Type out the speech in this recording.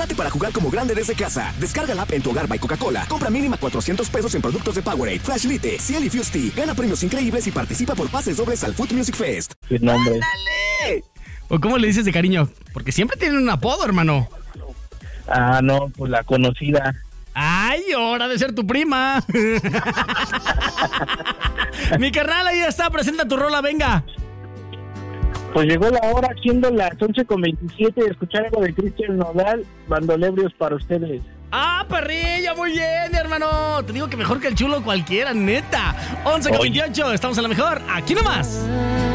Prepárate para jugar como grande desde casa. Descarga la app en tu hogar by Coca-Cola. Compra mínima $400 en productos de Powerade, Flash Lite, Ciel y Fusty. Gana premios increíbles y participa por pases dobles al Food Music Fest. ¡Qué nombre! ¡Ándale! ¿O cómo le dices de cariño? Porque siempre tienen un apodo, hermano. Ah, no, pues la conocida. ¡Ay, hora de ser tu prima! Mi carnal, ahí está, presenta tu rola, venga. Pues llegó la hora, siendo las 11:27, de escuchar algo de Cristian Nodal, Bandolebrios para ustedes. ¡Ah, perrillo! Muy bien, hermano. Te digo que mejor que el chulo cualquiera, neta. 11:28, estamos a la mejor. Aquí nomás.